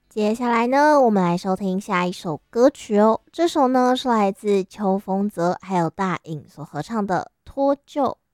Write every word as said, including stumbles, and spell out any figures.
接下来呢，我们来收听下一首歌曲哦。这首呢是来自邱锋泽还有大颖所合唱的《脱臼》。